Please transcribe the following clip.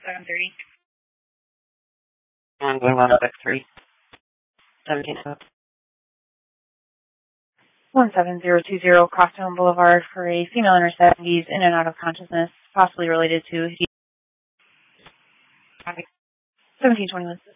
7:30. I'm going on up X3. 17. 17020 Crosstown Boulevard for a female in her 70s in and out of consciousness, possibly related to 1721.